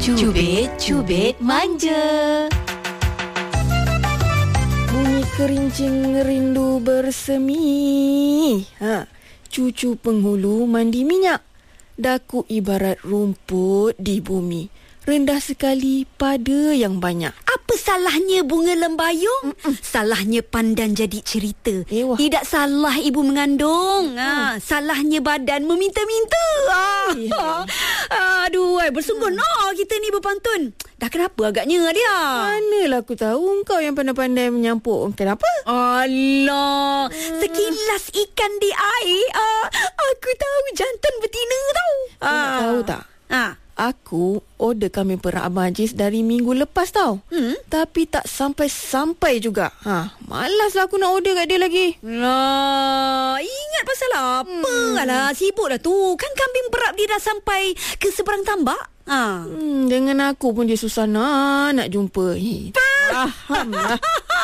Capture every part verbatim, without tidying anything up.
Cubit-cubit manja. Bunyi kerincing rindu bersemi. Ha, cucu penghulu mandi minyak. Daku ibarat rumput di bumi. Rendah sekali pada yang banyak. Apa salahnya bunga lembayung? Mm-mm. Salahnya pandan jadi cerita. Ewah. Tidak salah ibu mengandung. Ha, salahnya badan meminta-minta. Ah. Ya. Aduh, ay, bersungguh no kita ni berpantun. Dah kenapa agaknya dia? Manalah aku tahu kau yang pandai-pandai menyampuk. Kenapa? Allah, hmm. sekilas ikan di air. Ah, aku tahu jantan betina tau. Kau nak tahu tak? Ah. Aku order kambing perah Abang Aziz dari minggu lepas tau. Hmm? Tapi tak sampai-sampai juga. Ha, malaslah aku nak order kat dia lagi. Lah, ingat pasal apa? Hmm. Alah, sibuklah tu. Kan kambing perap dia dah sampai ke seberang tambak. Ha. Hmm, dengan aku pun dia susah nak, nak jumpa. Faham lah.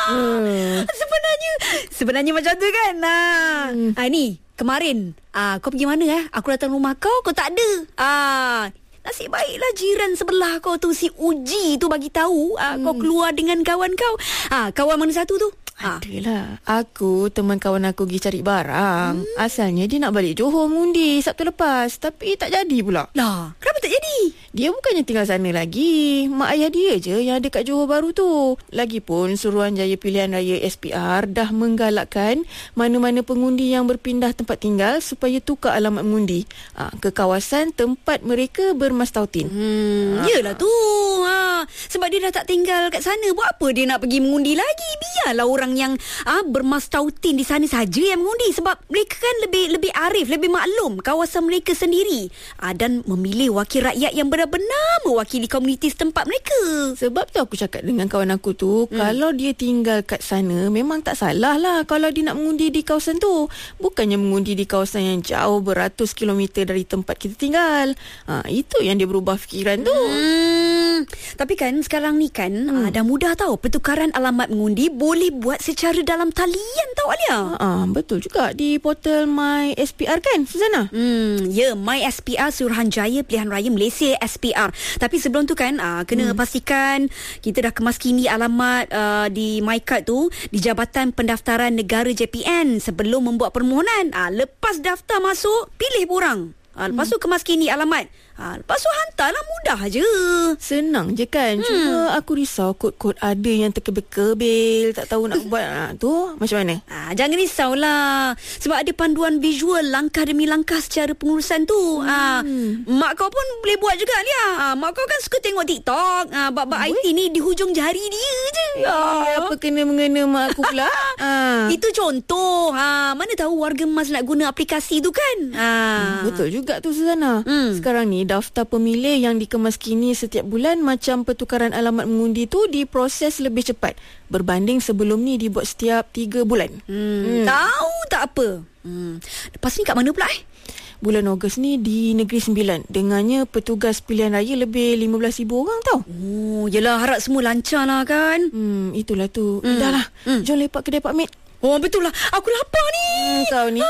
hmm. Sebenarnya, sebenarnya macam tu kan. Ha. Hmm. Ha, ni, kemarin. Ah, kau pergi mana eh? Aku datang rumah kau, kau tak ada. Ah. Nasib baiklah jiran sebelah kau tu, si Uji tu bagi tahu ah, hmm. kau keluar dengan kawan kau. Ah, kawan mana satu tu? Adalah. Aku, teman kawan aku pergi cari barang. Hmm. Asalnya dia nak balik Johor mengundi Sabtu lepas. Tapi tak jadi pula. Lah, kenapa tak jadi? Dia bukannya tinggal sana lagi. Mak ayah dia je yang ada kat Johor Baru tu. Lagipun Suruhanjaya Pilihan Raya S P R dah menggalakkan mana-mana pengundi yang berpindah tempat tinggal supaya tukar alamat mengundi ha, ke kawasan tempat mereka bermastautin. Hmm, ha. Yelah tu. Ha. Sebab dia dah tak tinggal kat sana. Buat apa dia nak pergi mengundi lagi? Biarlah orang yang ah, bermastautin di sana saja yang mengundi, sebab mereka kan lebih lebih arif, lebih maklum kawasan mereka sendiri ah, dan memilih wakil rakyat yang benar-benar mewakili komuniti setempat mereka. Sebab tu aku cakap dengan kawan aku tu, hmm. kalau dia tinggal kat sana memang tak salah lah kalau dia nak mengundi di kawasan tu. Bukannya mengundi di kawasan yang jauh beratus kilometer dari tempat kita tinggal. Ha, itu yang dia berubah fikiran tu. Hmm. Tapi kan sekarang ni kan hmm. ah, dah mudah tau. Pertukaran alamat mengundi boleh buat secara dalam talian tau Alia. Ah, betul juga di portal My S P R kan Suzana? Hmm, ya, My S P R Suruhanjaya Pilihan Raya Malaysia S P R. Tapi sebelum tu kan ah, kena hmm. pastikan kita dah kemaskini alamat ah, di MyCard tu di Jabatan Pendaftaran Negara J P N sebelum membuat permohonan. Ah, lepas daftar masuk, pilih borang. Ah, lepas tu kemaskini alamat. Ha, lepas tu hantarlah, mudah je. Senang je kan. hmm. Cuma aku risau kod-kod ada yang terkebil-kebil, tak tahu nak buat. Ha, tu macam mana? Ha, jangan risaulah. Sebab ada panduan visual langkah demi langkah secara pengurusan tu. hmm. ha, Mak kau pun boleh buat juga Lia. ha, Mak kau kan suka tengok TikTok. ha, Bab-bab I T ni di hujung jari dia je. ya. Apa kena mengena mak aku pula? ha. Itu contoh. ha, Mana tahu warga emas nak guna aplikasi tu kan. ha. hmm, Betul juga tu Suzana. hmm. Sekarang ni daftar pemilih yang dikemaskini setiap bulan macam pertukaran alamat mengundi tu diproses lebih cepat berbanding sebelum ni dibuat setiap tiga bulan. Hmm. Hmm. Tahu tak apa. Hmm. Lepas ni kat mana pula eh? Bulan Ogos ni di Negeri Sembilan. Dengannya petugas pilihan raya lebih lima belas ribu orang tau. Oh, yelah, harap semua lancar lah kan. Hmm, itulah tu. Hmm. Dah lah. Hmm. Jom lepak kedai Pak Mat. Oh, betul lah. Aku lapar ni. Hmm, kau ni